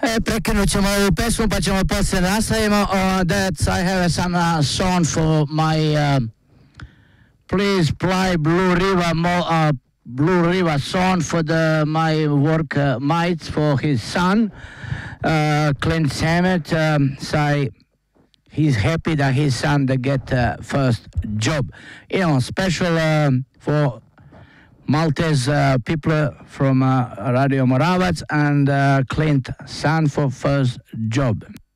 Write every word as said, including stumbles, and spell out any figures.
E, prekinut ćemo ovu pesmu pa ćemo poslije nastavimo. Uh, that I have some uh, song for my uh, please play Blue River mo, uh, Blue River song for the my work uh, mates for his son uh, Clint Samet. Um, say he's happy that his son to get uh, first job. You know, special uh, for Maltese uh, people from uh, Radio Moravac and uh, Clint son for first job.